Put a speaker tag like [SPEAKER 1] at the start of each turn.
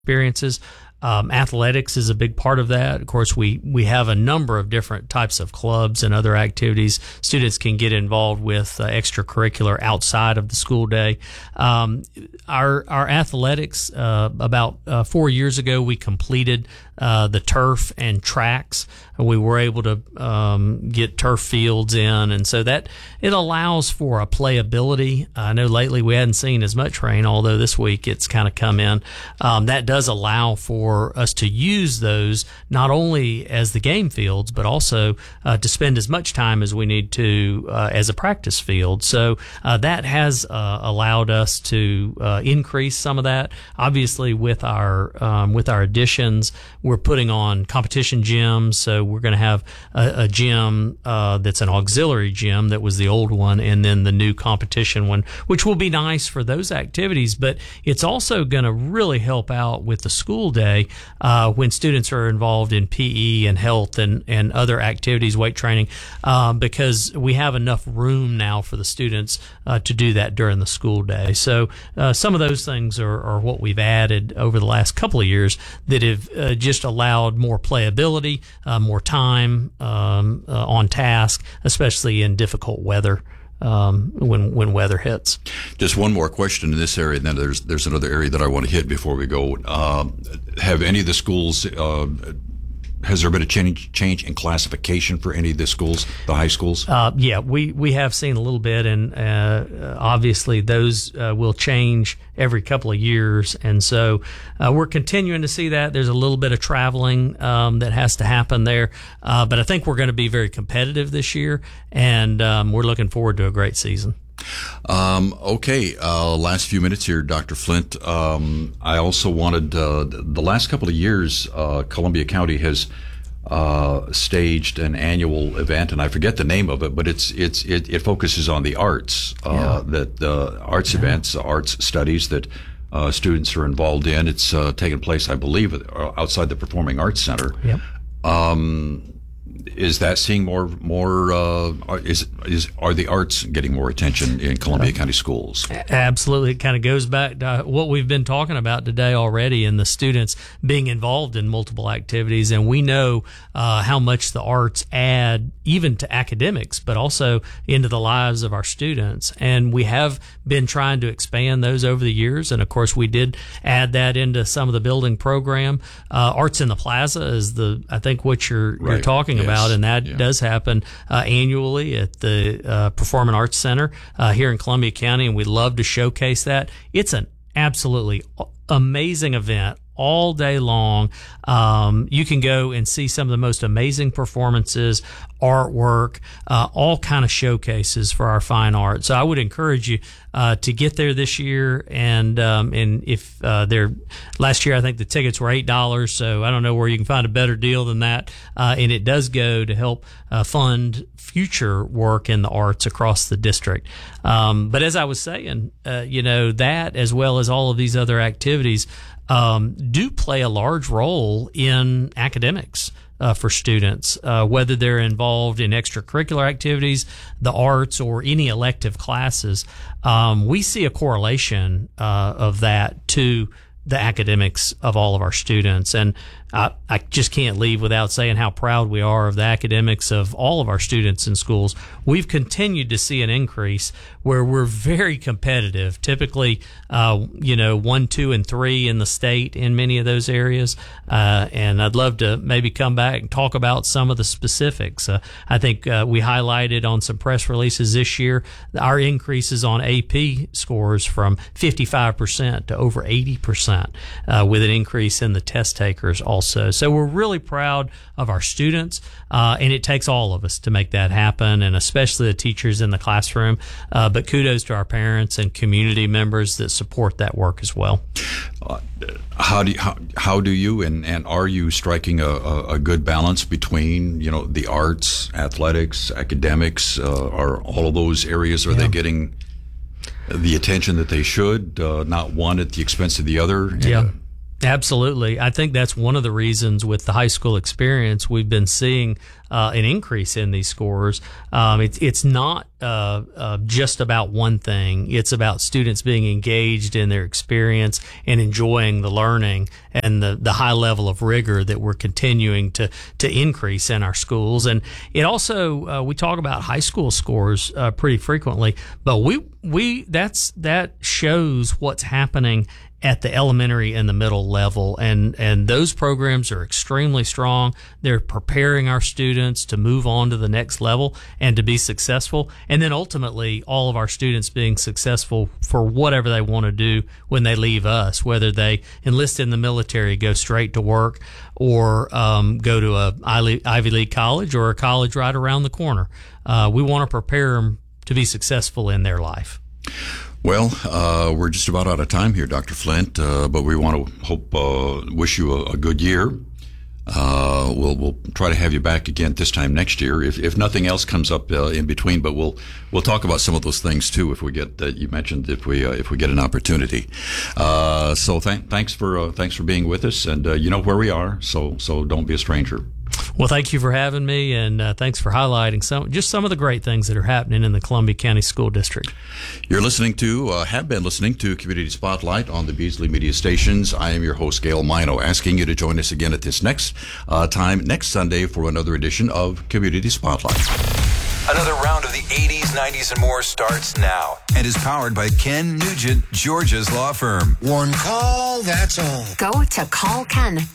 [SPEAKER 1] experiences. Athletics is a big part of that. Of course, we have a number of different types of clubs and other activities students can get involved with extracurricular outside of the school day. Our athletics, about 4 years ago, we completed the turf and tracks. We were able to get turf fields in, and so that it allows for a playability. I know lately we hadn't seen as much rain, although this week it's kind of come in. That does allow for us to use those not only as the game fields, but also to spend as much time as we need to as a practice field. So that has allowed us to increase some of that. Obviously, with our additions, we're putting on competition gyms. So we're going to have a gym that's an auxiliary gym that was the old one, and then the new competition one, which will be nice for those activities. But it's also going to really help out with the school day when students are involved in PE and health and other activities, weight training, because we have enough room now for the students to do that during the school day. So some of those things are what we've added over the last couple of years that have just allowed more playability, more time on task, especially in difficult weather. When weather hits.
[SPEAKER 2] Just one more question in this area, and then there's another area that I want to hit before we go. Have any of the schools, has there been a change in classification for any of the schools, the high schools?
[SPEAKER 1] Yeah, we have seen a little bit, and obviously those will change every couple of years, and so we're continuing to see that. There's a little bit of traveling that has to happen there, but I think we're going to be very competitive this year, and we're looking forward to a great season.
[SPEAKER 2] Okay, last few minutes here, Dr. Flint. I also wanted, the last couple of years, Columbia County has staged an annual event, and I forget the name of it, but it focuses on the arts, that the arts events, arts studies that students are involved in. It's taking place, I believe, outside the Performing Arts Center.
[SPEAKER 1] Yep.
[SPEAKER 2] Is that seeing more? Are the arts getting more attention in Columbia County schools?
[SPEAKER 1] Absolutely. It kind of goes back to what we've been talking about today already, and the students being involved in multiple activities. And we know how much the arts add even to academics, but also into the lives of our students. And we have been trying to expand those over the years. And of course, we did add that into some of the building program. Arts in the Plaza is I think what you're talking about, and that does happen annually at the Performing Arts Center here in Columbia County, and we love to showcase that. It's an absolutely amazing event all day long. You can go and see some of the most amazing performances, artwork, all kind of showcases for our fine art. So I would encourage you to get there this year. And if last year I think the tickets were $8, so I don't know where you can find a better deal than that. And it does go to help fund future work in the arts across the district. But as I was saying, that as well as all of these other activities do play a large role in academics for students, whether they're involved in extracurricular activities, the arts, or any elective classes. We see a correlation of that to the academics of all of our students. And I just can't leave without saying how proud we are of the academics of all of our students in schools. We've continued to see an increase where we're very competitive, typically, 1, 2, and 3 in the state in many of those areas. And I'd love to maybe come back and talk about some of the specifics. I think we highlighted on some press releases this year our increases on AP scores from 55% to over 80%, with an increase in the test takers also. So we're really proud of our students, and it takes all of us to make that happen, and especially the teachers in the classroom. But kudos to our parents and community members that support that work as well.
[SPEAKER 2] How do you and are you striking a good balance between the arts, athletics, academics? Are all of those areas, are they getting the attention that they should? Not one at the expense of the other?
[SPEAKER 1] Absolutely. I think that's one of the reasons with the high school experience we've been seeing an increase in these scores. It's not just about one thing. It's about students being engaged in their experience and enjoying the learning and the high level of rigor that we're continuing to increase in our schools. And it also, we talk about high school scores pretty frequently, but that shows what's happening at the elementary and the middle level. And those programs are extremely strong. They're preparing our students to move on to the next level and to be successful. And then ultimately, all of our students being successful for whatever they want to do when they leave us, whether they enlist in the military, go straight to work, or go to a Ivy League college or a college right around the corner. We want to prepare them to be successful in their life.
[SPEAKER 2] Well, we're just about out of time here, Dr. Flint, but we want to wish you a good year. We'll try to have you back again this time next year, if nothing else comes up in between. But we'll talk about some of those things too if we get you mentioned if we get an opportunity. So thanks for being with us, and you know where we are. So don't be a stranger.
[SPEAKER 1] Well, thank you for having me, and thanks for highlighting some of the great things that are happening in the Columbia County School District.
[SPEAKER 2] You're have been listening to Community Spotlight on the Beasley Media Stations. I am your host, Gail Mino, asking you to join us again at this next Sunday for another edition of Community Spotlight.
[SPEAKER 3] Another round of the 80s, 90s, and more starts now and is powered by Ken Nugent, Georgia's law firm.
[SPEAKER 4] One call, that's all.
[SPEAKER 5] Go to callken.com.